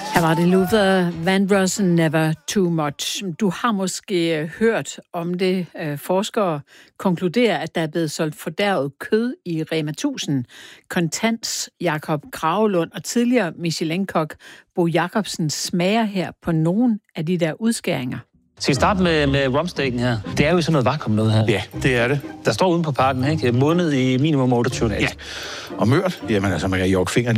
Her var det Luther Vandross, Never Too Much. Du har måske hørt om det. Forskere konkluderer, at der er blevet solgt fordærvet kød i Rema 1000. Kontants Jakob Kragelund og tidligere Michelin-kok Bo Jacobsen smager her på nogle af de der udskæringer. Skal vi starte med rumsteaken her? Det er jo sådan noget vakuum noget her. Ja, det er det. Der står uden på pakken, ikke? Modnet i minimum 28 dage. Ja, og mørt, jamen altså man kan jokke fingeren